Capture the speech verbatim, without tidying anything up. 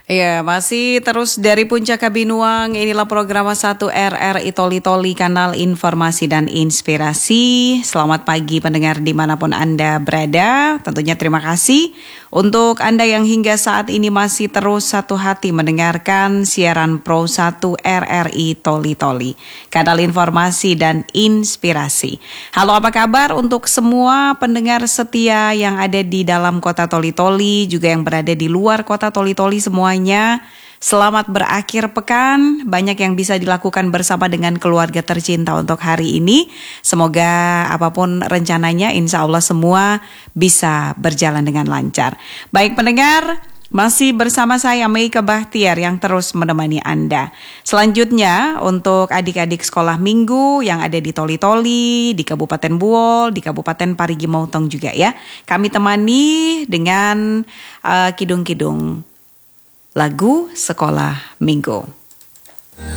Ya, masih terus dari Puncak Kabinuang, inilah program satu R R I Toli Toli, kanal informasi dan inspirasi. Selamat pagi pendengar dimanapun Anda berada. Tentunya terima kasih untuk Anda yang hingga saat ini masih terus satu hati mendengarkan siaran Pro satu R R I Toli Toli, kanal informasi dan inspirasi. Halo, apa kabar untuk semua pendengar setia yang ada di dalam kota Toli Toli, juga yang berada di luar kota Toli Toli semuanya. Selamat berakhir pekan, banyak yang bisa dilakukan bersama dengan keluarga tercinta untuk hari ini. Semoga apapun rencananya, insya Allah semua bisa berjalan dengan lancar. Baik pendengar, masih bersama saya Meika Bahtiar yang terus menemani Anda. Selanjutnya untuk adik-adik sekolah minggu yang ada di Toli Toli, di Kabupaten Buol, di Kabupaten Parigi Motong juga ya. Kami temani dengan uh, kidung-kidung lagu sekolah minggu.